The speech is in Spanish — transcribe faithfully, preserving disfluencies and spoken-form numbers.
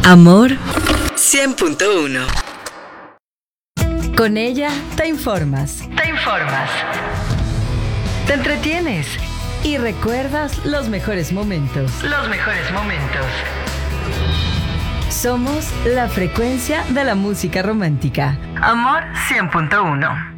Amor cien punto uno. Con ella te informas. Te informas. Te entretienes. Y recuerdas los mejores momentos. Los mejores momentos. Somos la frecuencia de la música romántica. Amor cien punto uno.